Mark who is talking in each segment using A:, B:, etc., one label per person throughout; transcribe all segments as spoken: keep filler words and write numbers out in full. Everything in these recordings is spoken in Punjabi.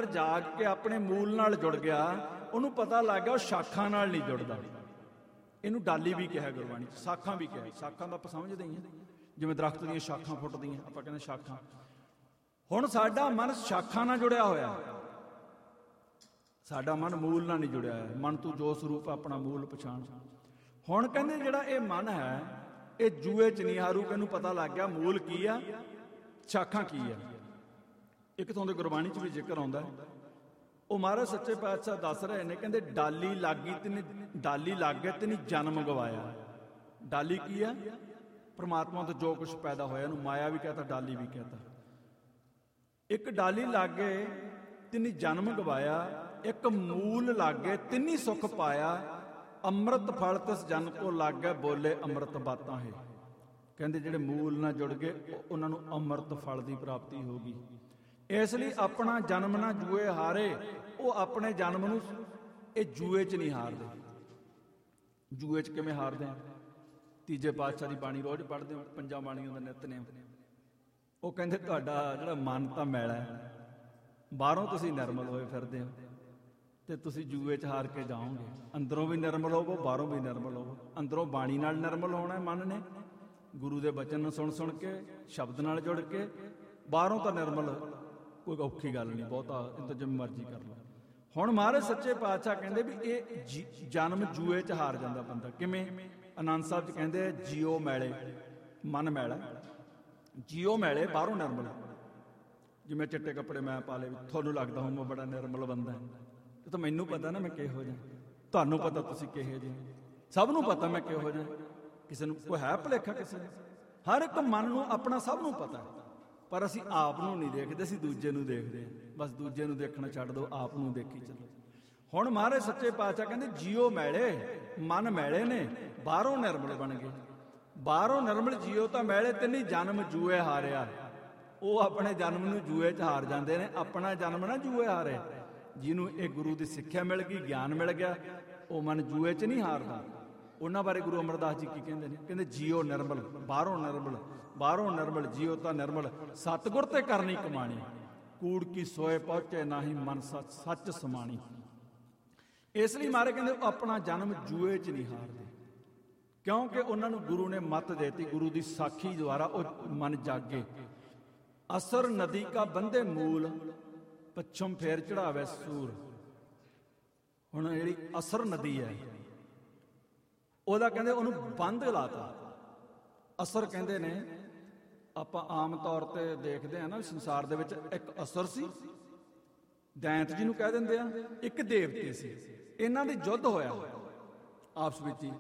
A: ਅੰਦਰ ਜਾਗ ਕੇ ਆਪਣੇ ਮੂਲ ਨਾਲ ਜੁੜ ਗਿਆ, ਉਹਨੂੰ ਪਤਾ ਲੱਗ ਗਿਆ ਉਹ ਸ਼ਾਖਾ ਨਾਲ ਨਹੀਂ ਜੁੜਦਾ। ਇਹਨੂੰ ਡਾਲੀ ਵੀ ਕਿਹਾ ਗੁਰਬਾਣੀ 'ਚ, ਸਾਖਾਂ ਵੀ ਕਿਹਾ। ਸਾਖਾਂ ਦਾ ਆਪਾਂ ਸਮਝਦੇ ਹੀ ਹਾਂ, ਜਿਵੇਂ ਦਰਖਤ ਦੀਆਂ ਸ਼ਾਖਾਂ ਫੁੱਟਦੀਆਂ, ਆਪਾਂ ਕਹਿੰਦੇ ਸ਼ਾਖਾਂ। ਹੁਣ ਸਾਡਾ ਮਨ ਸ਼ਾਖਾਂ ਨਾਲ ਜੁੜਿਆ ਹੋਇਆ, ਸਾਡਾ ਮਨ ਮੂਲ ਨਾਲ ਨਹੀਂ ਜੁੜਿਆ ਹੋਇਆ। ਮਨ ਤੂੰ ਜੋ ਸਰੂਪ ਆਪਣਾ ਮੂਲ ਪਛਾਣ। ਹੁਣ ਕਹਿੰਦੇ ਜਿਹੜਾ ਇਹ ਮਨ ਹੈ ਇਹ ਜੂਏ 'ਚ ਨਹੀਂ ਹਾਰੂ, ਇਹਨੂੰ ਪਤਾ ਲੱਗ ਗਿਆ ਮੂਲ ਕੀ ਆ, ਸ਼ਾਖਾਂ ਕੀ ਆ। ਇੱਕ ਥਾਂ ਦੇ ਗੁਰਬਾਣੀ 'ਚ ਵੀ ਜ਼ਿਕਰ ਆਉਂਦਾ, ਉਹ ਮਹਾਰਾਜ ਸੱਚੇ ਪਾਤਸ਼ਾਹ ਦੱਸ ਰਹੇ ਨੇ, ਕਹਿੰਦੇ ਡਾਲੀ ਲੱਗੀ ਤੈਨੂੰ, ਡਾਲੀ ਲੱਗ ਗਿਆ ਤੈਨੂੰ ਜਨਮ ਗਵਾਇਆ। ਡਾਲੀ ਕੀ ਆ? ਪਰਮਾਤਮਾ ਤੋਂ ਜੋ ਕੁਛ ਪੈਦਾ ਹੋਇਆ, ਇਹਨੂੰ ਮਾਇਆ ਵੀ ਕਹਤਾ, ਡਾਲੀ ਵੀ ਕਹਤਾ। ਇੱਕ ਡਾਲੀ ਲਾਗੇ ਤਿੰਨੀ ਜਨਮ ਗਵਾਇਆ, ਇੱਕ ਮੂਲ ਲਾਗੇ ਤਿੰਨੀ ਸੁਖ ਪਾਇਆ। ਅੰਮ੍ਰਿਤ ਫਲ ਤਿਸ ਜਨ ਕੋ ਲਾਗੇ, ਬੋਲੇ ਅੰਮ੍ਰਿਤ ਬਾਤਾਂ ਹੈ। ਕਹਿੰਦੇ ਜਿਹੜੇ ਮੂਲ ਨਾਲ ਜੁੜ ਗਏ ਉਹਨਾਂ ਨੂੰ ਅੰਮ੍ਰਿਤ ਫਲ ਦੀ ਪ੍ਰਾਪਤੀ ਹੋ ਗਈ। ਇਸ ਲਈ ਆਪਣਾ ਜਨਮ ਨਾ ਜੂਏ ਹਾਰੇ, ਉਹ ਆਪਣੇ ਜਨਮ ਨੂੰ ਇਹ ਜੂਏ 'ਚ ਨਹੀਂ ਹਾਰਦੇ। ਜੂਏ 'ਚ ਕਿਵੇਂ ਹਾਰਦੇ ਆ? ਤੀਜੇ ਪਾਤਸ਼ਾਹ ਦੀ ਬਾਣੀ ਰੋਜ਼ ਪੜ੍ਹਦੇ ਹੋ, ਪੰਜਾਂ ਬਾਣੀਆਂ ਦਾ ਨਿਤਨੇਮ। ਉਹ ਕਹਿੰਦੇ ਤੁਹਾਡਾ ਜਿਹੜਾ ਮਨ ਤਾਂ ਮੈਲਾ ਹੈ, ਬਾਹਰੋਂ ਤੁਸੀਂ ਨਿਰਮਲ ਹੋਏ ਫਿਰਦੇ ਹੋ ਤੇ ਤੁਸੀਂ ਜੂਏ 'ਚ ਹਾਰ ਕੇ ਜਾਓਗੇ। ਅੰਦਰੋਂ ਵੀ ਨਿਰਮਲ ਹੋਵੋ, ਬਾਹਰੋਂ ਵੀ ਨਿਰਮਲ ਹੋਵੋ। ਅੰਦਰੋਂ ਬਾਣੀ ਨਾਲ ਨਿਰਮਲ ਹੋਣਾ ਮਨ ਨੇ, ਗੁਰੂ ਦੇ ਬਚਨ ਨੂੰ ਸੁਣ ਸੁਣ ਕੇ, ਸ਼ਬਦ ਨਾਲ ਜੁੜ ਕੇ। ਬਾਹਰੋਂ ਤਾਂ ਨਿਰਮਲ ਕੋਈ ਔਖੀ ਗੱਲ ਨਹੀਂ, ਬਹੁਤਾ ਇਹ ਤਾਂ ਜਿਵੇਂ ਮਰਜ਼ੀ ਕਰ ਲਓ। ਹੁਣ ਮਹਾਰਾਜ ਸੱਚੇ ਪਾਤਸ਼ਾਹ ਕਹਿੰਦੇ ਵੀ ਇਹ ਜਨਮ ਜੂਏ 'ਚ ਹਾਰ ਜਾਂਦਾ ਬੰਦਾ। ਕਿਵੇਂ? ਆਨੰਦ ਸਾਹਿਬ 'ਚ ਕਹਿੰਦੇ ਜੀਓ ਮੈਲੇ, ਮਨ ਮੈਲਾ, ਜੀਓ ਮੈਲੇ, ਬਾਹਰੋਂ ਨਿਰਮਲ। ਜਿਵੇਂ ਚਿੱਟੇ ਕੱਪੜੇ ਮੈਂ ਪਾ ਲਏ, ਤੁਹਾਨੂੰ ਲੱਗਦਾ ਹੁਣ ਮੈਂ ਬੜਾ ਨਿਰਮਲ ਬੰਦਾ, ਇਹ ਤਾਂ ਮੈਨੂੰ ਪਤਾ ਨਾ ਮੈਂ ਕਿਹੋ ਜਿਹਾ, ਤੁਹਾਨੂੰ ਪਤਾ ਤੁਸੀਂ ਕਿਹੋ ਜਿਹੇ, ਸਭ ਨੂੰ ਪਤਾ ਮੈਂ ਕਿਹੋ ਜਿਹਾ। ਕਿਸੇ ਨੂੰ ਕੋਈ ਹੈ ਭੁਲੇਖਾ? ਕਿਸੇ ਨੂੰ, ਹਰ ਇੱਕ ਮਨ ਨੂੰ ਆਪਣਾ ਸਭ ਨੂੰ ਪਤਾ, ਪਰ ਅਸੀਂ ਆਪ ਨੂੰ ਨਹੀਂ ਦੇਖਦੇ, ਅਸੀਂ ਦੂਜੇ ਨੂੰ ਦੇਖਦੇ ਹਾਂ। ਬਸ ਦੂਜੇ ਨੂੰ ਦੇਖਣਾ ਛੱਡ ਦਿਓ, ਆਪ ਨੂੰ ਦੇਖੀ ਚੱਲੋ। ਹੁਣ ਮਹਾਰਾਜ ਸੱਚੇ ਪਾਤਸ਼ਾਹ ਕਹਿੰਦੇ ਜੀਓ ਮੈਲੇ, ਮਨ ਮੈਲੇ ਨੇ, ਬਾਹਰੋਂ ਨਿਰਮਲ ਬਣ ਗਏ। ਬਾਹਰੋਂ ਨਿਰਮਲ ਜੀਓ ਤਾਂ ਮੈਲੇ, ਤਿੰਨੀ ਜਨਮ ਜੂਏ ਹਾਰਿਆ। ਉਹ ਆਪਣੇ ਜਨਮ ਨੂੰ ਜੂਏ 'ਚ ਹਾਰ ਜਾਂਦੇ ਨੇ, ਆਪਣਾ ਜਨਮ ਨਾ ਜੂਏ ਹਾਰੇ। ਜਿਹਨੂੰ ਇਹ ਗੁਰੂ ਦੀ ਸਿੱਖਿਆ ਮਿਲ ਗਈ, ਗਿਆਨ ਮਿਲ ਗਿਆ, ਉਹ ਮਨ ਜੂਏ 'ਚ ਨਹੀਂ ਹਾਰਦਾ। ਉਹਨਾਂ ਬਾਰੇ ਗੁਰੂ ਅਮਰਦਾਸ ਜੀ ਕੀ ਕਹਿੰਦੇ ਨੇ? ਕਹਿੰਦੇ ਜੀਓ ਨਿਰਮਲ, ਬਾਹਰੋਂ ਨਿਰਮਲ, ਬਾਹਰੋਂ ਨਿਰਮਲ, ਜੀਓ ਤਾਂ ਨਿਰਮਲ, ਸਤਿਗੁਰ ਤੇ ਕਰਨੀ ਕਮਾਣੀ। ਕੂੜ ਕੀ ਸੋਏ ਪਹੁੰਚੇ ਨਾਹੀ, ਮਨ ਸੱਚ ਸੱਚ ਸਮਾਣੀ। ਇਸ ਲਈ ਮਾਰੇ ਕਹਿੰਦੇ ਆਪਣਾ ਜਨਮ ਜੂਏ 'ਚ ਨਹੀਂ ਹਾਰਦੇ, ਕਿਉਂਕਿ ਉਹਨਾਂ ਨੂੰ ਗੁਰੂ ਨੇ ਮੱਤ ਦੇਤੀ, ਗੁਰੂ ਦੀ ਸਾਖੀ ਦੁਆਰਾ ਉਹ ਮਨ ਜਾਗੇ। ਅਸਰ ਨਦੀ ਕਾ ਬੰਦੇ ਮੂਲ, ਪੱਛਮ ਫੇਰ ਚੜਾਵੇ ਸੂਰ। ਹੁਣ ਜਿਹੜੀ ਅਸਰ ਨਦੀ ਹੈ ਉਹਦਾ ਕਹਿੰਦੇ ਉਹਨੂੰ ਬੰਦ ਲਾਤਾ। ਅਸਰ ਕਹਿੰਦੇ ਨੇ, ਆਪਾਂ ਆਮ ਤੌਰ ਤੇ ਦੇਖਦੇ ਹਾਂ ਨਾ ਸੰਸਾਰ ਦੇ ਵਿੱਚ, ਇੱਕ ਅਸਰ ਸੀ, ਦੈਂਤ ਜੀ ਨੂੰ ਕਹਿ ਦਿੰਦੇ ਆ, ਇੱਕ ਦੇਵਤੇ ਸੀ। ਇਹਨਾਂ ਦੇ ਯੁੱਧ ਹੋਇਆ ਆਪਸ ਵਿੱਚ ਹੀ,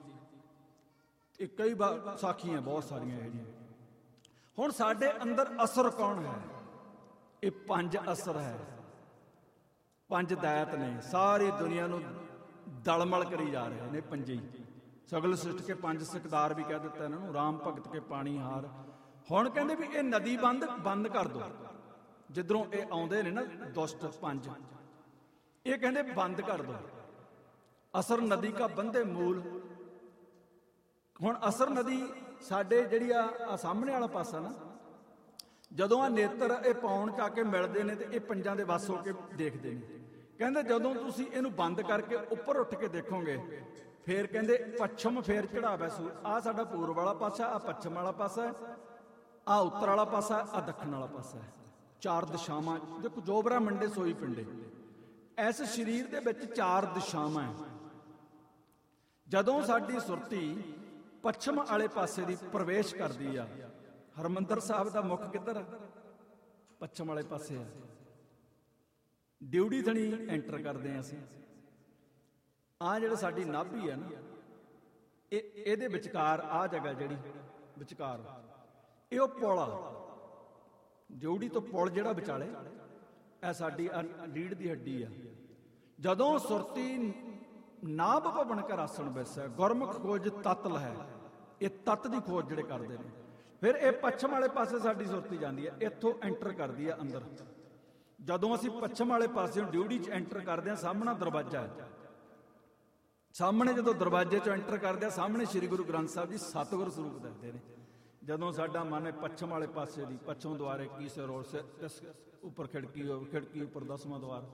A: ਕਈ ਸਾਖੀਆਂ ਬਹੁਤ ਸਾਰੀਆਂ ਇਹ ਜਿਹੀਆਂ। ਹੁਣ ਸਾਡੇ ਅੰਦਰ ਅਸਰ ਕੌਣ ਹੈ? ਇਹ ਪੰਜ ਅਸਰ ਹੈ, ਪੰਜ ਦੈਤ ਨੇ, ਸਾਰੀ ਦੁਨੀਆ ਨੂੰ ਦਲਮਲ ਕਰੀ ਜਾ ਰਹੇ ਨੇ ਪੰਜੇ ਹੀ। ਸਗਲ ਸ੍ਰਿਸ਼ਟ ਕੇ ਪੰਜ ਸਿਕਦਾਰ ਵੀ ਕਹਿ ਦਿੱਤਾ ਇਹਨਾਂ ਨੂੰ, ਰਾਮ ਭਗਤ ਕੇ ਪਾਣੀ ਹਾਰ। ਹੁਣ ਕਹਿੰਦੇ ਵੀ ਇਹ ਨਦੀ ਬੰਦ ਬੰਦ ਕਰ ਦੋ, ਜਿੱਧਰੋਂ ਇਹ ਆਉਂਦੇ ਨੇ ਨਾ ਦੁਸ਼ਟ ਪੰਜ, ਇਹ ਕਹਿੰਦੇ ਬੰਦ ਕਰ ਦੋ। ਅਸਰ ਨਦੀ ਕਾ ਬੰਦੇ ਮੂਲ। ਹੁਣ ਅਸਰ ਨਦੀ ਸਾਡੇ ਜਿਹੜੀ ਆ ਸਾਹਮਣੇ ਵਾਲਾ ਪਾਸਾ ਨਾ, ਜਦੋਂ ਆ ਨੇਤਰ ਇਹ ਪਾਉਣ ਚ ਆ ਕੇ ਮਿਲਦੇ ਨੇ ਤੇ ਇਹ ਪੰਜਾਂ ਦੇ ਵੱਸ ਹੋ ਕੇ ਦੇਖਦੇ ਨੇ। ਕਹਿੰਦੇ ਜਦੋਂ ਤੁਸੀਂ ਇਹਨੂੰ ਬੰਦ ਕਰਕੇ ਉੱਪਰ ਉੱਠ ਕੇ ਦੇਖੋਗੇ, ਫੇਰ ਕਹਿੰਦੇ ਪੱਛਮ ਫੇਰ ਚੜਾਵੇ ਸੂਰ। ਆਹ ਸਾਡਾ ਪੂਰਬ ਵਾਲਾ ਪਾਸਾ, ਆਹ ਪੱਛਮ ਵਾਲਾ ਪਾਸਾ, ਆਹ ਉੱਤਰ ਵਾਲਾ ਪਾਸਾ, ਆਹ ਦੱਖਣ ਵਾਲਾ ਪਾਸਾ ਹੈ। ਚਾਰ ਦਿਸ਼ਾਵਾਂ ਦੇਖੋ, ਜੋ ਬ੍ਰਹਮੰਡੇ ਸੋਈ ਪਿੰਡੇ। ਇਸ ਸਰੀਰ ਦੇ ਵਿੱਚ ਚਾਰ ਦਿਸ਼ਾਵਾਂ। ਜਦੋਂ ਸਾਡੀ ਸੁਰਤੀ ਪੱਛਮ ਵਾਲੇ ਪਾਸੇ ਦੀ ਪ੍ਰਵੇਸ਼ ਕਰਦੀ ਆ, ਹਰਮੰਦਰ ਸਾਹਿਬ ਦਾ ਮੁੱਖ ਕਿੱਧਰ? ਪੱਛਮ ਵਾਲੇ ਪਾਸੇ ਆ। ਡਿਊਟੀ ਥਣੀ ਐਂਟਰ ਕਰਦੇ ਹਾਂ ਅਸੀਂ। ਆਹ ਜਿਹੜਾ ਸਾਡੀ ਨਾਭੀ ਹੈ ਨਾ, ਇਹ ਇਹਦੇ ਵਿਚਕਾਰ ਆਹ ਜਗ੍ਹਾ ਜਿਹੜੀ ਵਿਚਕਾਰ, ਇਹ ਉਹ ਪੁਲ ਆ, ਡਿਊਟੀ ਤੋਂ ਪੁਲ ਜਿਹੜਾ ਵਿਚਾਲੇ, ਇਹ ਸਾਡੀ ਰੀੜ ਦੀ ਹੱਡੀ ਆ। ਜਦੋਂ ਸੁਰਤੀ ਨਾਭ ਭਵਨ ਕਰ ਆਸਣ ਬੈਸੈ, ਗੁਰਮੁਖ ਖੋਜ ਤਤ ਲਹੈ। ਇਹ ਤਤ ਦੀ ਖੋਜ ਜਿਹੜੇ ਕਰਦੇ ਨੇ। ਫਿਰ ਇਹ ਪੱਛਮ ਵਾਲੇ ਪਾਸੇ ਸਾਡੀ ਸੁਰਤੀ ਜਾਂਦੀ ਹੈ, ਇੱਥੋਂ ਐਂਟਰ ਕਰਦੀ ਹੈ ਅੰਦਰ। ਜਦੋਂ ਅਸੀਂ ਪੱਛਮ ਵਾਲੇ ਪਾਸੇ ਡਿਊਟੀ 'ਚ ਐਂਟਰ ਕਰਦੇ ਹਾਂ, ਸਾਹਮਣਾ ਦਰਵਾਜ਼ਾ ਹੈ। ਸਾਹਮਣੇ ਜਦੋਂ ਦਰਵਾਜ਼ੇ 'ਚੋਂ ਐਂਟਰ ਕਰਦੇ ਆ, ਸਾਹਮਣੇ ਸ੍ਰੀ ਗੁਰੂ ਗ੍ਰੰਥ ਸਾਹਿਬ ਜੀ ਸਤਿਗੁਰ ਸਰੂਪ ਦੱਸਦੇ ਨੇ। ਜਦੋਂ ਸਾਡਾ ਮਨ ਹੈ ਪੱਛਮ ਵਾਲੇ ਪਾਸੇ ਦੀ, ਪੱਛਮ ਦੁਆਰੇ ਕੀ ਸੇ ਰੋਡ ਸੇ ਉੱਪਰ ਖਿੜਕੀ, ਖਿੜਕੀ ਉੱਪਰ ਦਸਵਾਂ ਦੁਆਰ,